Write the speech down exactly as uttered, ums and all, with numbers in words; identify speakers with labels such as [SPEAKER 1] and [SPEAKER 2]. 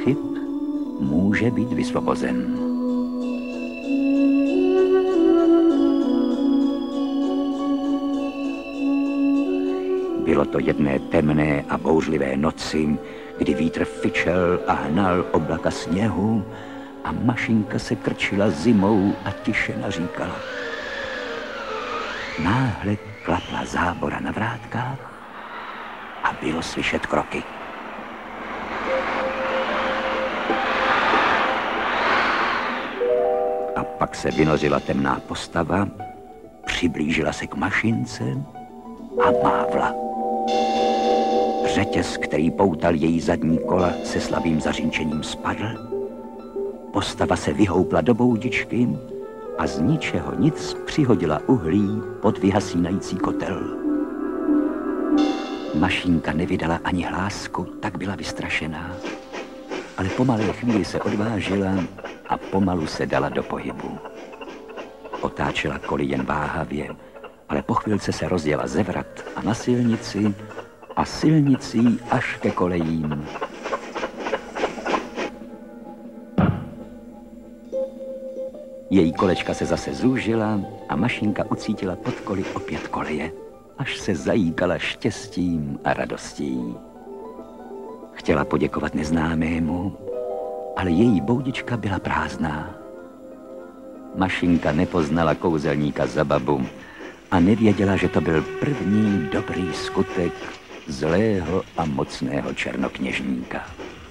[SPEAKER 1] chyb může být vysvobozen. Bylo to jedné temné a bouřlivé noci, kdy vítr fičel a hnal oblaka sněhu a Mašinka se krčila zimou a tiše naříkala. Náhle klapla zábora na vrátkách a bylo slyšet kroky. A pak se vynořila temná postava, přiblížila se k Mašince a mávla. Řetěz, který poutal její zadní kola, se slabým zařinčením spadl. Postava se vyhoupla do boudičky a z ničeho nic přihodila uhlí pod vyhasínající kotel. Mašinka nevydala ani hlásku, tak byla vystrašená. Ale po malé chvíli se odvážila a pomalu se dala do pohybu. Otáčela koli jen váhavě, ale po chvilce se rozjela ze vrat a na silnici a silnicí až ke kolejím. Její kolečka se zase zúžila a Mašinka ucítila pod koly opět koleje, až se zajíkala štěstím a radostí. Chtěla poděkovat neznámému, ale její boudička byla prázdná. Mašinka nepoznala kouzelníka za babu a nevěděla, že to byl první dobrý skutek zlého a mocného černokněžníka.